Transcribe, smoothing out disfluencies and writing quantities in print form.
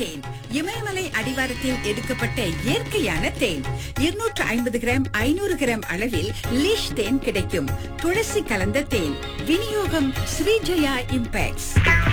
தேன். இமயமலை அடிவாரத்தில் எடுக்கப்பட்ட இயற்கையான தேன். 250 கிராம் 500 கிராம் அளவில் லீஷ் தேன் கிடைக்கும். துளசி கலந்த தேன். விநியோகம் ஸ்ரீஜயா இம்பேக்ட்ஸ்.